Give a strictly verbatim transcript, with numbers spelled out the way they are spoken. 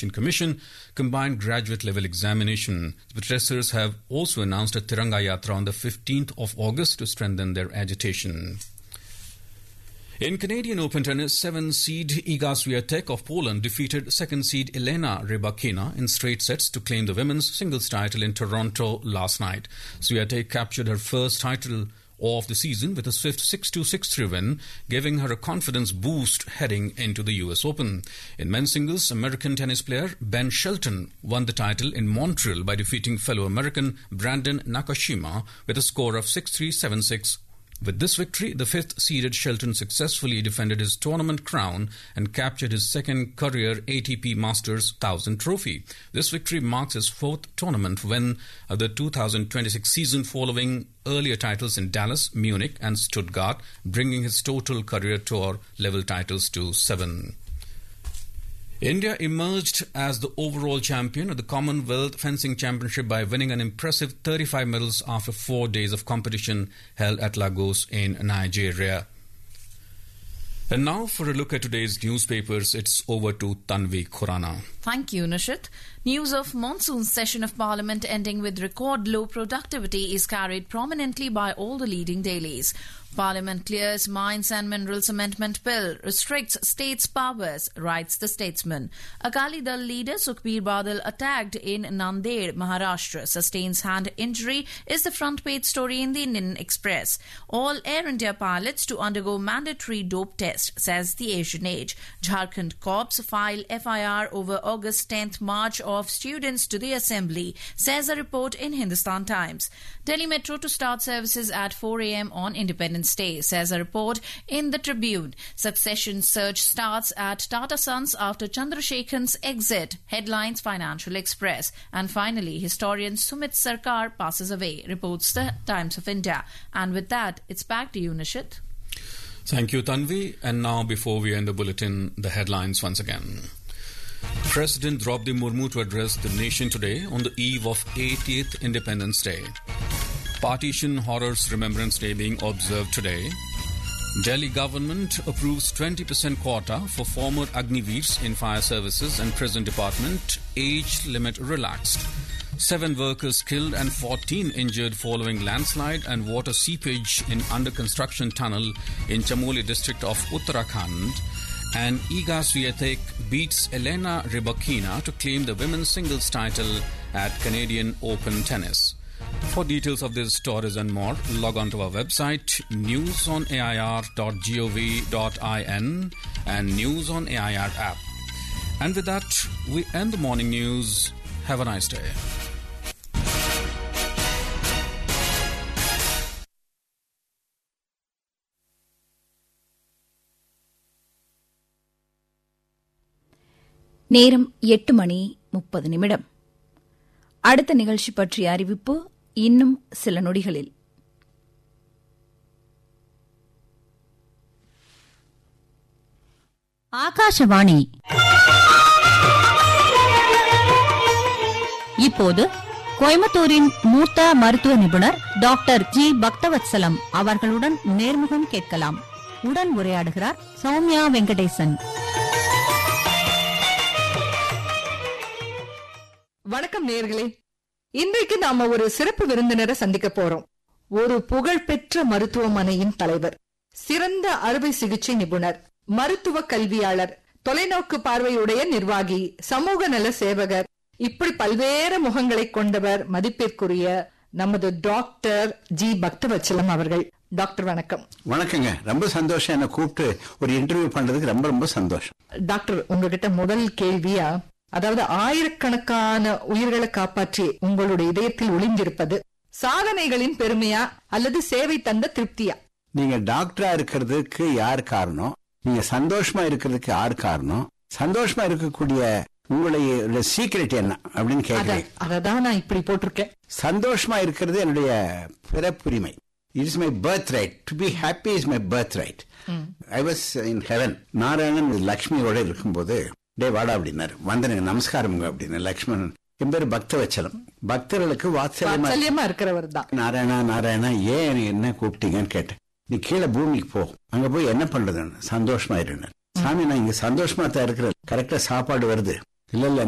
Election Commission combined graduate level examination. The protesters have also announced a Tiranga Yatra on the fifteenth of August to strengthen their agitation. In Canadian Open tennis, seven seed Iga Swiatek of Poland defeated second seed Elena Rybakina in straight sets to claim the women's singles title in Toronto last night. Swiatek captured her first title of the season with a swift six two six three win, giving her a confidence boost heading into the U S Open. In men's singles, American tennis player Ben Shelton won the title in Montreal by defeating fellow American Brandon Nakashima with a score of six three seven six. With this victory, the fifth-seeded Shelton successfully defended his tournament crown and captured his second career A T P Masters one thousand trophy. This victory marks his fourth tournament win of the two thousand twenty-six season, following earlier titles in Dallas, Munich and Stuttgart, bringing his total career tour level titles to seven. India emerged as the overall champion of the Commonwealth Fencing Championship by winning an impressive thirty-five medals after four days of competition held at Lagos in Nigeria. And now for a look at today's newspapers, it's over to Tanvi Khurana. Thank you, Nishit. News of monsoon session of Parliament ending with record low productivity is carried prominently by all the leading dailies. Parliament clears Mines and Minerals Amendment Bill, restricts states' powers, writes the Statesman. Akali Dal leader Sukhbir Badal attacked in Nanded, Maharashtra, sustains hand injury, is the front page story in the Indian Express. All Air India pilots to undergo mandatory dope test, says the Asian Age. Jharkhand Corps file F I R over August tenth march of students to the Assembly, says a report in Hindustan Times. Delhi Metro to start services at four a.m. on Independence Day, says a report in the Tribune. Succession search starts at Tata Sons after Chandrasekhan's exit, headlines Financial Express. And finally, historian Sumit Sarkar passes away, reports the Times of India. And with that, it's back to you, Nishit. Thank you, Tanvi. And now, before we end the bulletin, the headlines once again. President Draupadi Murmu to address the nation today on the eve of eightieth Independence Day. Partition Horrors Remembrance Day being observed today. Delhi government approves twenty percent quota for former Agniveers in fire services and prison department. Age limit relaxed. Seven workers killed and fourteen injured following landslide and water seepage in under construction tunnel in Chamoli district of Uttarakhand. And Iga Swiatek beats Elena Rybakina to claim the women's singles title at Canadian Open Tennis. For details of these stories and more, log on to our website news on A I R dot gov dot in and News on A I R app. And with that, we end the morning news. Have a nice day. நேரம் எட்டு மணி முப்பது நிமிடம். அடுத்த நிகழ்ச்சி பற்றிய அறிவிப்பு இன்னும் சில நொடிகளில். ஆகாஷவாணி. இப்போது கோயம்புத்தூரின் மூத்த மருத்துவ நிபுணர் டாக்டர் ஜி பக்தவத்சலம் அவர்களுடன் நேர்முகம் கேட்கலாம். உடன் உரையாடுகிறார் சௌமியா வெங்கடேசன். வணக்கம் நேயர்களே. இன்றைக்கு நாம ஒரு சிறப்பு விருந்தினரை சந்திக்க போறோம். ஒரு புகழ்பெற்ற மருத்துவமனையின் தலைவர், சிறந்த அறுவை சிகிச்சை நிபுணர், மருத்துவ கல்வியாளர், தொலைநோக்கு பார்வையுடைய நிர்வாகி, சமூக நல சேவகர், இப்படி பல்வேறு முகங்களை கொண்டவர் மதிப்பிற்குரிய நமது டாக்டர் ஜி பக்தவத்சலம் அவர்கள். டாக்டர் வணக்கம். வணக்கங்க. ரொம்ப சந்தோஷம் என்ன கூப்பிட்டு ஒரு இன்டர்வியூ பண்றதுக்கு ரொம்ப ரொம்ப சந்தோஷம். டாக்டர், உங்ககிட்ட முதல் கேள்வியா, அதாவது ஆயிரக்கணக்கான உயிர்களை காப்பாற்றி உங்களுடைய இதயத்தில் ஒளிந்திருப்பது சாதனைகளின் பெருமையா அல்லது சேவை தந்த திருப்தியா? நீங்க டாக்டரா இருக்கிறதுக்கு யார் காரணம்? நீங்க சந்தோஷமா இருக்கிறதுக்கு யார் காரணம்? சந்தோஷமா இருக்கக்கூடிய உங்களுடைய சீக்ரெட் என்ன அப்படின்னு கேட்கிறேன். அததான் நான் இப்படி போட்டிருக்கேன். சந்தோஷமா இருக்கிறது என்னுடைய பிறப்புரிமை. It is my birthright. To be happy is my birthright. I was in heaven. Narayanan லட்சுமியோட இருக்கும்போது, டே வாடா அப்படின்னாரு. வந்தனுங்க, நமஸ்காரமுங்க அப்படின்னு. லக்ஷ்மணன், என் பேரு பக்தவத்சலம். பக்தர்களுக்கு வாத்சல்யமா இருக்கிறவர் தான். நாராயணா நாராயணா ஏன் என்ன கூப்பிட்டீங்கன்னு கேட்டேன். நீ கீழே பூமிக்கு போ, அங்க போய் என்ன பண்றதுன்னு, சந்தோஷமா இருந்தேன். சாமி, நான் இங்க சந்தோஷமா தான் இருக்கிறேன், கரெக்டா சாப்பாடு வருது. இல்ல இல்ல